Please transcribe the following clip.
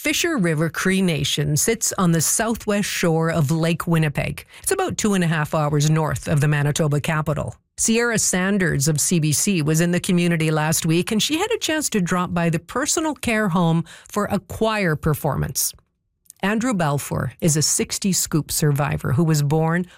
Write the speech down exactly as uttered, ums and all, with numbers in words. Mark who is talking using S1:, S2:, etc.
S1: Fisher River Cree Nation sits on the southwest shore of Lake Winnipeg. It's about two and a half hours north of the Manitoba capital. Sierra Sanders of C B C was in the community last week, and she had a chance to drop by the personal care home for a choir performance. Andrew Balfour is a sixty Scoop survivor who was born